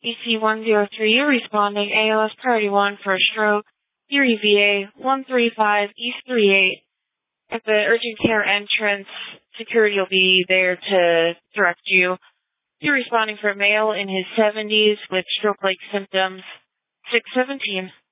EC103, responding ALS Priority 1 for a stroke, Erie VA 135 East 38. At the urgent care entrance, security will be there to direct you. You're responding for a male in his 70s with stroke-like symptoms, 617.